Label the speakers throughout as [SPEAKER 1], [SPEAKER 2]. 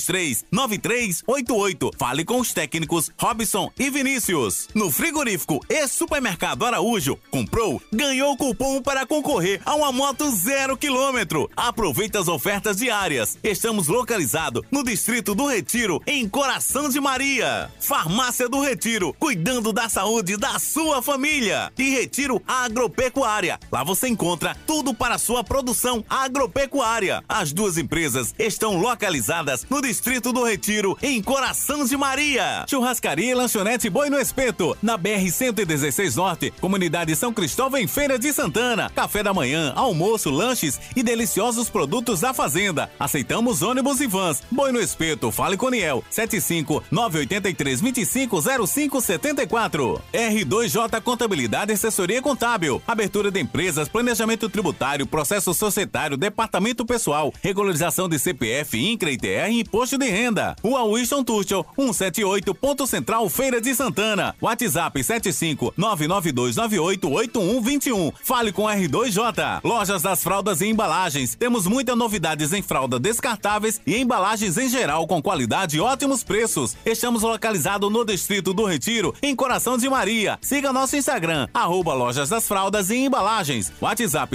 [SPEAKER 1] 339388. Fale com os técnicos Robson e Vinícius. No frigorífico e supermercado Araújo, comprou, ganhou cupom para concorrer a uma moto 0 km. Aproveita as ofertas diárias. Estamos localizados no Distrito do Retiro, em Coração de Maria. Farmácia do Retiro, cuidando da saúde da sua família. E Retiro Agropecuária. Lá você encontra tudo para sua produção agropecuária. As duas empresas estão localizadas no Distrito do Retiro, em Coração de Maria. Churrascaria e lanchonete Boi no Espeto, na BR-116 Norte, Comunidade São Cristóvão, em Feira de Santana. Café da manhã, almoço, lanches e deliciosos produtos da fazenda. Aceitamos ônibus e vans. Boi no Espeto, fale com Niel, 75-983-250574. R2J Contabilidade e Assessoria Contábil. Abertura de empresas, planejamento tributário, processo societário, departamento pessoal, regularização de CPF, INCRA, ITR e imposto de renda. Rua Winston Churchill, 178, Ponto Central, Feira de Santana. WhatsApp 75-99298-8121. Fale com R2J. Lojas das Fraldas e Embalagens. Temos muitas novidades em fralda descartáveis e embalagens em geral com qualidade e ótimos preços. Estamos localizados no Distrito do Retiro, em Coração de Maria. Siga nosso Instagram, @Lojas das Fraldas e Embalagens. WhatsApp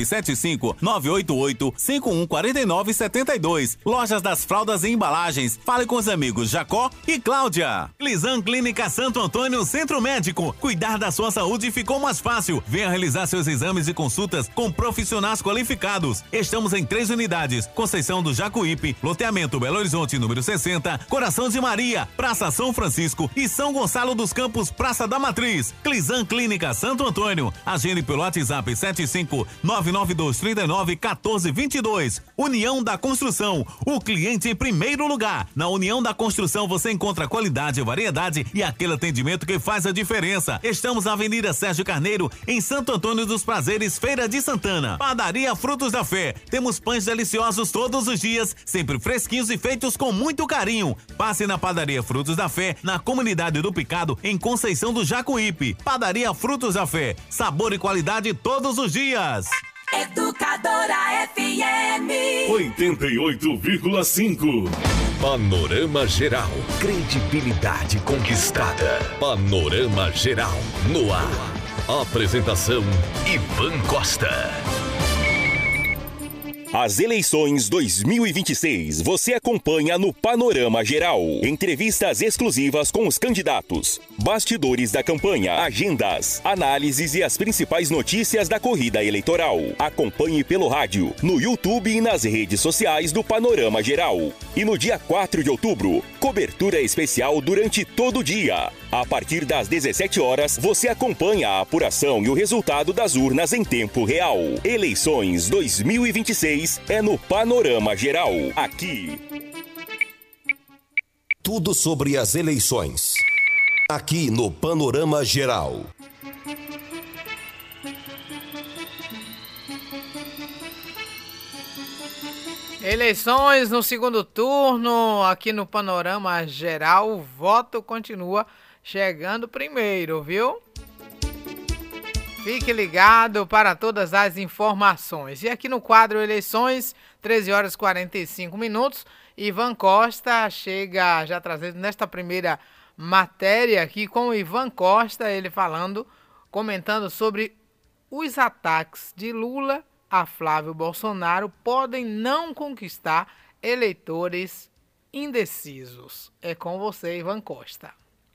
[SPEAKER 1] 75-988-514972. Lojas das Fraldas e Embalagens. Fale com os amigos Jacó e Cláudia. Clisan Clínica Santo Antônio Centro Médico. Cuidar da sua saúde ficou mais fácil. Venha realizar seus exames e consultas com profissionais qualificados. Estamos em 3 unidades: Conceição do Jacuípe, loteamento Belo Horizonte, número 60, Coração de Maria, Praça São Francisco e São Gonçalo dos Campos, Praça da Matriz. Clisan Clínica Santo Antônio. Agende pelo WhatsApp 75-99239-1422. União da Construção. O cliente em primeiro lugar. Na União da Construção você encontra qualidade, variedade e aquele atendimento que faz a diferença. Estamos na Avenida Sérgio Carneiro, em Santo Antônio dos Prazeres, Feira de Santana. Padaria Frutos da Fé. Temos pães deliciosos todos os dias, sempre fresquinhos e feitos com muito carinho. Passe na Padaria Frutos da Fé, na comunidade do Picado, em Conceição do Jacuípe. Padaria Frutos da Fé. Sabor e qualidade todos os dias.
[SPEAKER 2] Educadora FM
[SPEAKER 3] 88,5. Panorama Geral. Credibilidade conquistada. Panorama Geral no ar. Apresentação: Ivan Costa.
[SPEAKER 4] As eleições 2026 você acompanha no Panorama Geral. Entrevistas exclusivas com os candidatos, bastidores da campanha, agendas, análises e as principais notícias da corrida eleitoral. Acompanhe pelo rádio, no YouTube e nas redes sociais do Panorama Geral. E no dia 4 de outubro, cobertura especial durante todo o dia. A partir das 17 horas, você acompanha a apuração e o resultado das urnas em tempo real. Eleições 2026 é no Panorama Geral. Aqui.
[SPEAKER 5] Tudo sobre as eleições. Aqui no Panorama Geral.
[SPEAKER 6] Eleições no segundo turno, aqui no Panorama Geral, o voto continua chegando primeiro, viu? Fique ligado para todas as informações. E aqui no quadro Eleições, 13 horas e 45 minutos, Ivan Costa chega já trazendo nesta primeira matéria aqui com o Ivan Costa, ele comentando sobre os ataques de Lula a Flávio Bolsonaro podem não conquistar eleitores indecisos. É com você, Ivan Costa.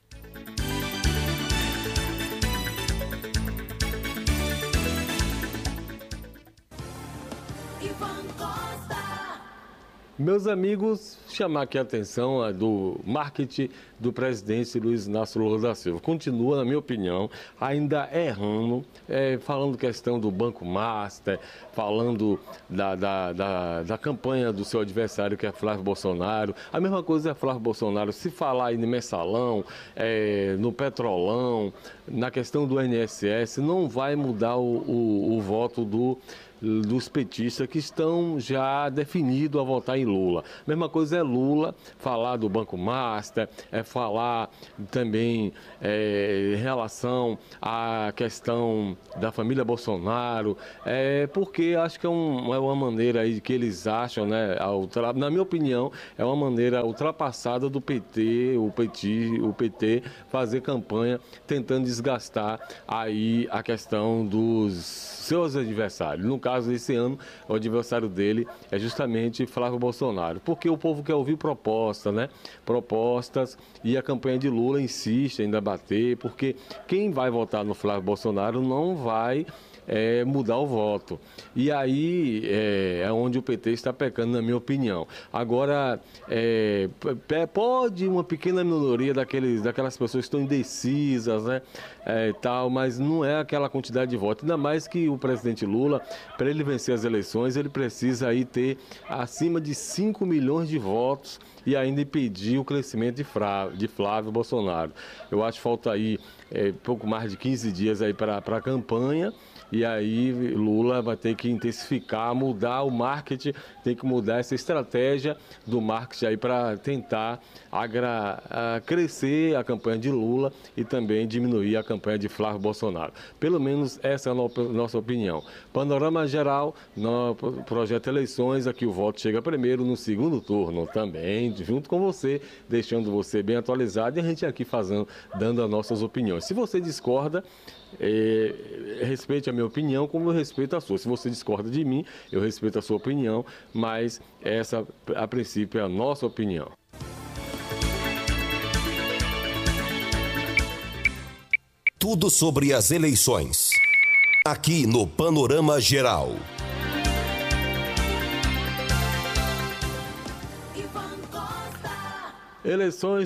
[SPEAKER 2] Ivan Costa.
[SPEAKER 7] Meus amigos, chamar aqui a atenção do marketing do presidente Luiz Inácio Lula da Silva. Continua, na minha opinião, ainda errando, falando questão do Banco Master, falando da campanha do seu adversário, que é Flávio Bolsonaro. A mesma coisa é Flávio Bolsonaro, se falar aí no Mensalão, no Petrolão, na questão do INSS, não vai mudar o voto dos petistas que estão já definidos a votar em Lula. Mesma coisa é Lula, falar do Banco Master, falar também em relação à questão da família Bolsonaro, porque acho que é uma maneira aí que eles acham, né, na minha opinião, é uma maneira ultrapassada do PT, o PT fazer campanha tentando desgastar aí a questão dos seus adversários. No caso desse ano, o adversário dele é justamente Flávio Bolsonaro, porque o povo quer ouvir propostas, né? Propostas, e a campanha de Lula insiste em debater, porque quem vai votar no Flávio Bolsonaro não vai mudar o voto. E aí é onde o PT está pecando, na minha opinião. Agora, pode uma pequena minoria daquelas pessoas que estão indecisas, né, tal, mas não é aquela quantidade de votos. Ainda mais que o presidente Lula, para ele vencer as eleições, ele precisa aí ter acima de 5 milhões de votos e ainda impedir o crescimento de Flávio Bolsonaro. Eu acho que falta aí pouco mais de 15 dias aí para a campanha. E aí Lula vai ter que intensificar, mudar o marketing, tem que mudar essa estratégia do marketing aí para tentar crescer a campanha de Lula e também diminuir a campanha de Flávio Bolsonaro. Pelo menos essa é a nossa opinião. Panorama geral, no projeto Eleições, aqui o voto chega primeiro, no segundo turno também, junto com você, deixando você bem atualizado e a gente aqui dando as nossas opiniões. Se você discorda, respeite a minha opinião como eu respeito a sua. Se você discorda de mim, eu respeito a sua opinião, mas essa, a princípio, é a nossa opinião.
[SPEAKER 5] Tudo sobre as eleições. Aqui no Panorama Geral.
[SPEAKER 7] Eleições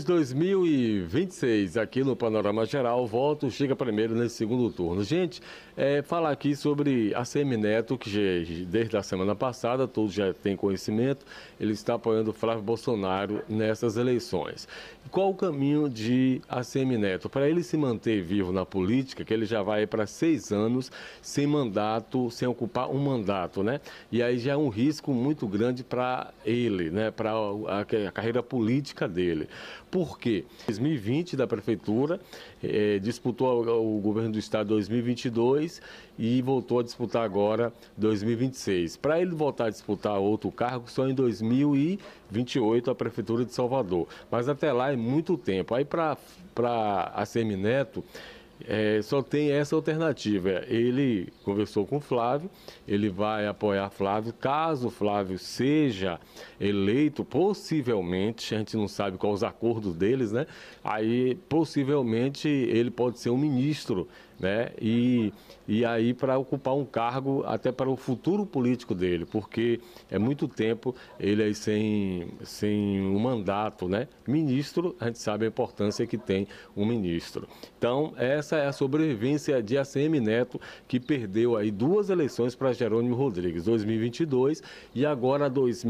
[SPEAKER 7] 2026, aqui no Panorama Geral, o voto chega primeiro nesse segundo turno. Gente, falar aqui sobre a Semineto, que desde a semana passada, todos já têm conhecimento, ele está apoiando o Flávio Bolsonaro nessas eleições. Qual o caminho de Semineto? Para ele se manter vivo na política, que ele já vai para 6 anos sem mandato, sem ocupar um mandato, né? E aí já é um risco muito grande para ele, né? Para a carreira política dele. Por quê? Em 2020, da Prefeitura, disputou o governo do Estado em 2022 e voltou a disputar agora 2026. Para ele voltar a disputar outro cargo, só em 2028 a Prefeitura de Salvador. Mas até lá é muito tempo. Aí para a Semineto, só tem essa alternativa. Ele conversou com o Flávio, ele vai apoiar Flávio. Caso Flávio seja eleito, possivelmente, a gente não sabe quais os acordos deles, né? Aí, possivelmente, ele pode ser um ministro, né? E aí para ocupar um cargo até para o futuro político dele, porque é muito tempo ele aí sem um mandato, né? Ministro, a gente sabe a importância que tem um ministro. Então, essa é a sobrevivência de ACM Neto, que perdeu aí 2 eleições para Jerônimo Rodrigues, 2022 e agora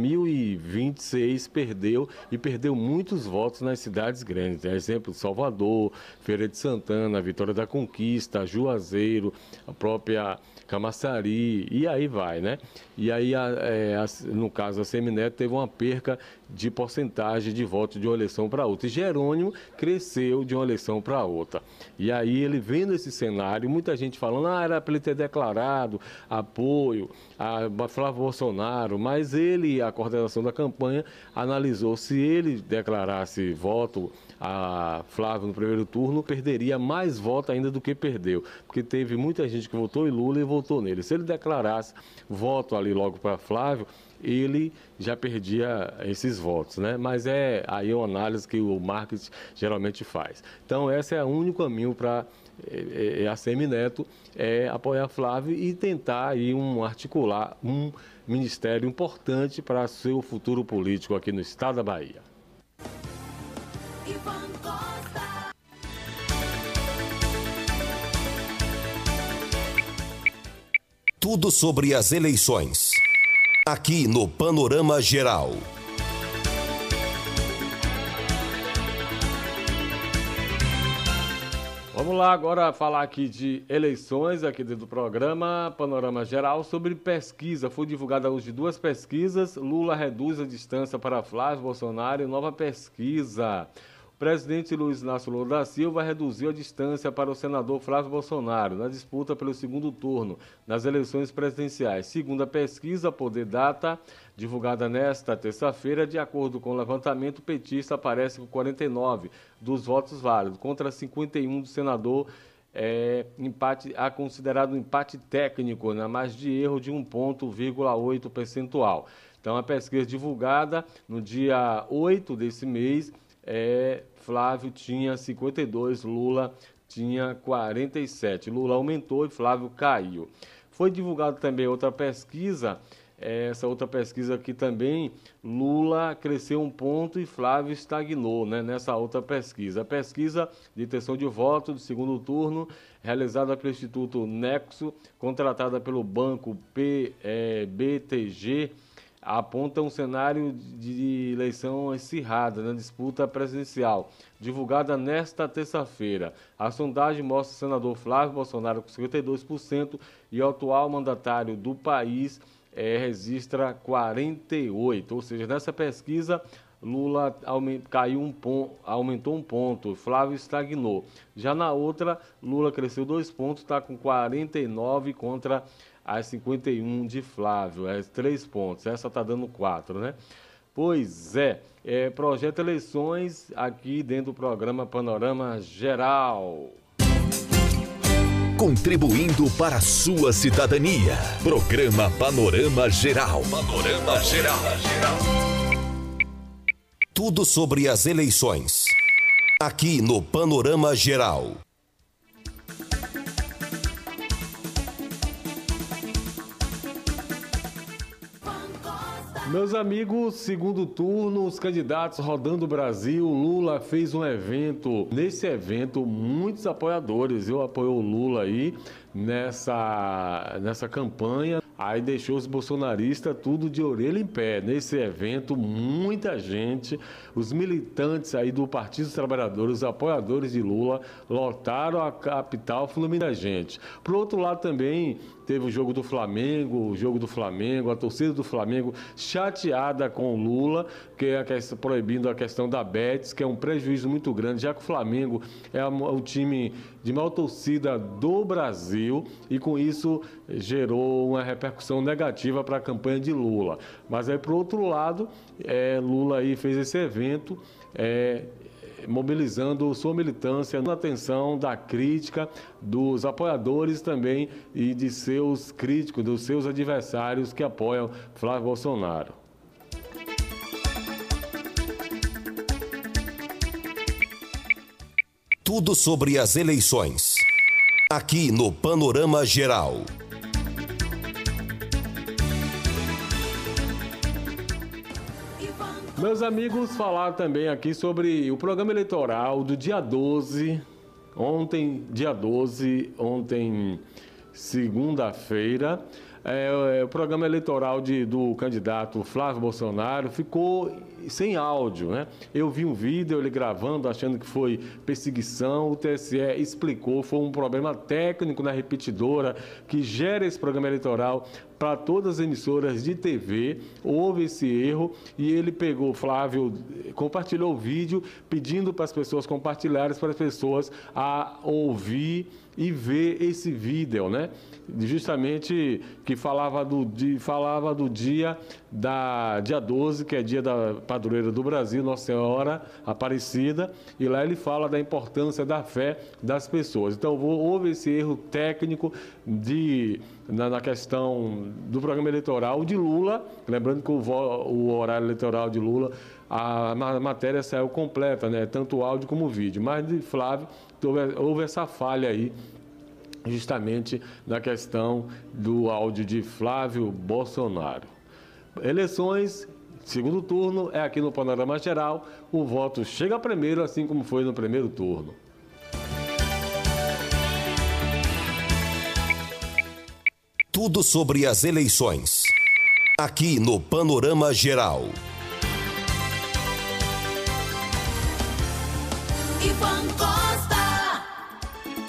[SPEAKER 7] 2026 perdeu muitos votos nas cidades grandes. Exemplo, Salvador, Feira de Santana, Vitória da Conquista, Juazeiro, a própria Camaçari, e aí vai, né? E aí, no caso, a Semineto teve uma perca de porcentagem de votos de uma eleição para outra. E Jerônimo cresceu de uma eleição para outra. E aí, ele vendo esse cenário, muita gente falando, era para ele ter declarado apoio a Flávio Bolsonaro, mas ele, a coordenação da campanha, analisou se ele declarasse voto a Flávio no primeiro turno, perderia mais voto ainda do que perdeu, porque teve muita gente que votou em Lula e votou nele. Se ele declarasse voto ali logo para Flávio, ele já perdia esses votos, né? Mas aí uma análise que o marketing geralmente faz. Então, esse é o único caminho para a Semineto, apoiar Flávio e tentar aí articular um ministério importante para seu futuro político aqui no estado da Bahia.
[SPEAKER 5] Tudo sobre as eleições. Aqui no Panorama Geral.
[SPEAKER 7] Vamos lá agora falar aqui de eleições, aqui dentro do programa Panorama Geral, sobre pesquisa. Foi divulgada hoje 2 pesquisas. Lula reduz a distância para Flávio Bolsonaro em nova pesquisa. O presidente Luiz Inácio Lula da Silva reduziu a distância para o senador Flávio Bolsonaro na disputa pelo segundo turno nas eleições presidenciais. Segundo a pesquisa Poder Data, divulgada nesta terça-feira, de acordo com o levantamento, o petista aparece com 49 dos votos válidos, contra 51 do senador. Considerado um empate técnico, na margem de erro de 1,8 percentual. Então, a pesquisa divulgada no dia 8 desse mês, Flávio tinha 52, Lula tinha 47. Lula aumentou e Flávio caiu. Foi divulgada também outra pesquisa, essa outra pesquisa aqui também, Lula cresceu 1 ponto e Flávio estagnou, né, nessa outra pesquisa. A pesquisa de intenção de voto do segundo turno, realizada pelo Instituto Nexo, contratada pelo banco BTG, aponta um cenário de eleição acirrada na disputa presidencial, divulgada nesta terça-feira. A sondagem mostra o senador Flávio Bolsonaro com 52% e o atual mandatário do país registra 48%. Ou seja, nessa pesquisa, Lula aumentou 1 ponto, Flávio estagnou. Já na outra, Lula cresceu 2 pontos, está com 49 contra as 51 de Flávio, 3 pontos. Essa está dando 4, né? Pois projeto eleições aqui dentro do programa Panorama Geral.
[SPEAKER 3] Contribuindo para a sua cidadania. Programa Panorama Geral. Panorama Geral.
[SPEAKER 5] Tudo sobre as eleições. Aqui no Panorama Geral.
[SPEAKER 7] Meus amigos, segundo turno, os candidatos rodando o Brasil, Lula fez um evento. Nesse evento, muitos apoiadores, apoiou o Lula aí nessa campanha. Aí deixou os bolsonaristas tudo de orelha em pé. Nesse evento, muita gente, os militantes aí do Partido dos Trabalhadores, os apoiadores de Lula, lotaram a capital fluminense. Por outro lado também teve o jogo do Flamengo, a torcida do Flamengo chateada com o Lula, que proibindo a questão da Betis, que é um prejuízo muito grande, já que o Flamengo é o time de maior torcida do Brasil e com isso gerou uma repercussão negativa para a campanha de Lula. Mas aí, por outro lado, Lula aí fez esse evento, mobilizando sua militância na atenção da crítica dos apoiadores também e de seus críticos, dos seus adversários que apoiam Flávio Bolsonaro.
[SPEAKER 5] Tudo sobre as eleições. Aqui no Panorama Geral.
[SPEAKER 7] Meus amigos, falaram também aqui sobre o programa eleitoral do dia 12, ontem, segunda-feira. O programa eleitoral do candidato Flávio Bolsonaro ficou sem áudio, né? Eu vi um vídeo, ele gravando, achando que foi perseguição. O TSE explicou, foi um problema técnico na repetidora que gera esse programa eleitoral para todas as emissoras de TV. Houve esse erro e ele pegou, Flávio compartilhou o vídeo pedindo para as pessoas compartilharem, para as pessoas a ouvir e ver esse vídeo, né? Justamente que falava do dia 12, que é dia da padroeira do Brasil, Nossa Senhora Aparecida, e lá ele fala da importância da fé das pessoas. Então houve esse erro técnico na questão do programa eleitoral de Lula, lembrando que o horário eleitoral de Lula, a matéria saiu completa, né? Tanto o áudio como o vídeo, mas de Flávio houve essa falha aí, justamente na questão do áudio de Flávio Bolsonaro. Eleições, segundo turno, é aqui no Panorama Geral. O voto chega primeiro, assim como foi no primeiro turno.
[SPEAKER 5] Tudo sobre as eleições. Aqui no Panorama Geral.
[SPEAKER 2] Ivan Costa.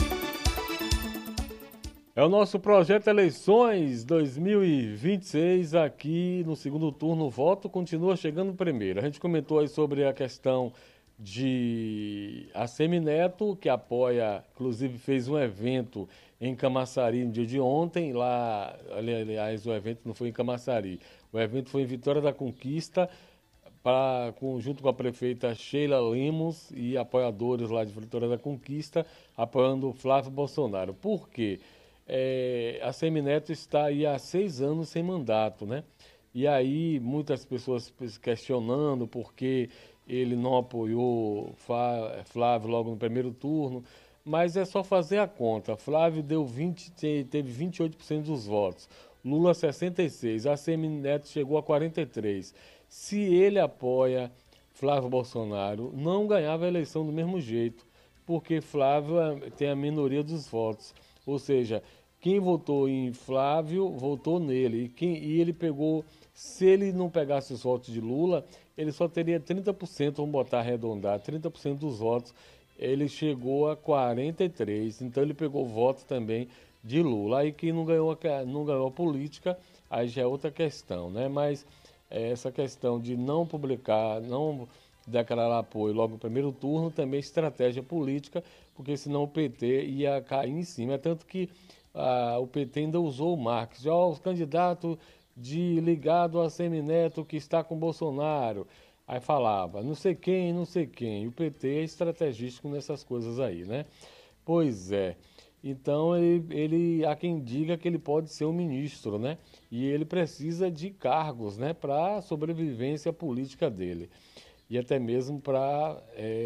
[SPEAKER 7] É o nosso projeto Eleições 2026, aqui no segundo turno, o voto continua chegando primeiro. A gente comentou aí sobre a questão de Assemineto, que apoia, inclusive fez um evento em Camaçari no dia de ontem, lá, aliás, o evento não foi em Camaçari, o evento foi em Vitória da Conquista, junto com a prefeita Sheila Lemos e apoiadores lá de Vitória da Conquista, apoiando o Flávio Bolsonaro. Por quê? A Assemineto está aí há 6 anos sem mandato, né? E aí muitas pessoas questionando por que ele não apoiou Flávio logo no primeiro turno, mas é só fazer a conta. Flávio teve 28% dos votos, Lula 66%, Assemineto chegou a 43%. Se ele apoia Flávio Bolsonaro, não ganhava a eleição do mesmo jeito, porque Flávio tem a minoria dos votos. Ou seja, quem votou em Flávio, votou nele. E ele pegou, se ele não pegasse os votos de Lula, ele só teria 30%, vamos botar arredondar, 30% dos votos. Ele chegou a 43%, então ele pegou voto também de Lula. Aí quem não ganhou a política, aí já é outra questão, né? Mas essa questão de não publicar, não declarar apoio logo no primeiro turno, também é estratégia política, porque senão o PT ia cair em cima. É tanto que o PT ainda usou o marketing. Os candidatos ligado a Assemineto que está com Bolsonaro. Aí falava, não sei quem. E o PT é estrategístico nessas coisas aí, né? Pois é. Então, há quem diga que ele pode ser um ministro, né? E ele precisa de cargos, né? Para a sobrevivência política dele. E até mesmo para,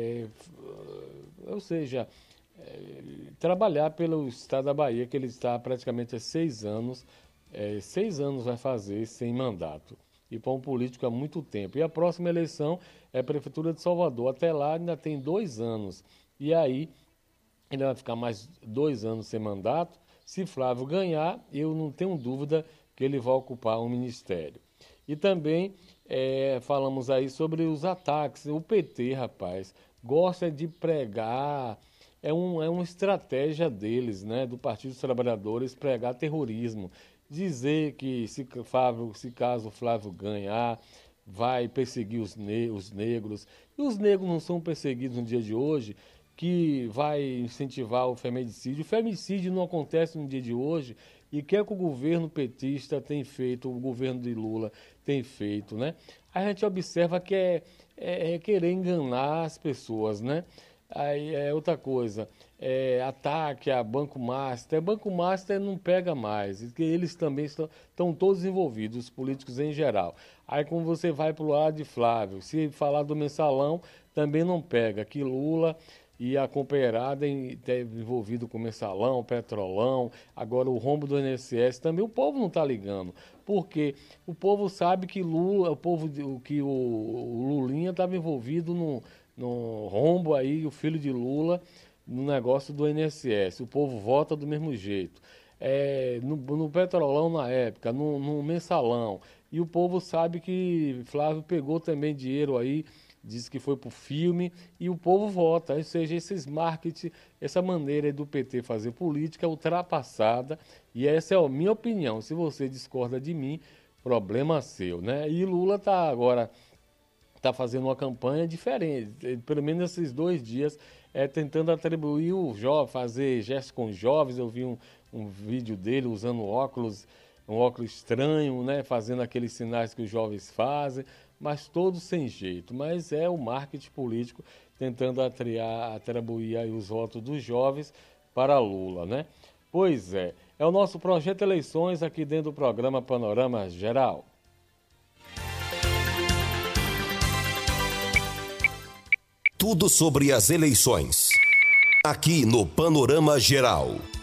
[SPEAKER 7] trabalhar pelo estado da Bahia, que ele está praticamente há 6 anos, 6 anos vai fazer sem mandato. E para um político há muito tempo. E a próxima eleição é a Prefeitura de Salvador. Até lá ainda tem 2 anos. E aí ele vai ficar mais 2 anos sem mandato. Se Flávio ganhar, eu não tenho dúvida que ele vai ocupar um ministério. E também falamos aí sobre os ataques. O PT, rapaz, gosta de pregar, é uma estratégia deles, né, do Partido dos Trabalhadores, pregar terrorismo. Dizer que se caso o Flávio ganhar, vai perseguir os negros. E os negros não são perseguidos no dia de hoje, que vai incentivar o feminicídio. O feminicídio não acontece no dia de hoje. E o que é que o governo petista tem feito, o governo de Lula tem feito, né? A gente observa que é querer enganar as pessoas, né? Aí é outra coisa, ataque a Banco Master. Banco Master não pega mais, porque eles também estão todos envolvidos, os políticos em geral. Aí quando você vai para o lado de Flávio, se falar do mensalão, também não pega, que Lula e a companheirada envolvido com mensalão, petrolão, agora o rombo do INSS, também o povo não está ligando, porque o povo sabe que o Lulinha estava envolvido no rombo aí, o filho de Lula, no negócio do INSS. O povo vota do mesmo jeito. No petrolão na época, no mensalão. E o povo sabe que Flávio pegou também dinheiro aí, diz que foi pro filme, e o povo vota. Ou seja, esses marketing, essa maneira aí do PT fazer política é ultrapassada, e essa é a minha opinião. Se você discorda de mim, problema seu, né? E Lula agora fazendo uma campanha diferente, pelo menos esses 2 dias, tentando atribuir fazer gestos com jovens. Eu vi um vídeo dele usando um óculos estranho, né? Fazendo aqueles sinais que os jovens fazem, mas todos sem jeito. Mas é o marketing político tentando atribuir aí os votos dos jovens para Lula, né? Pois é o nosso projeto Eleições aqui dentro do programa Panorama Geral.
[SPEAKER 5] Tudo sobre as eleições, aqui no Panorama Geral.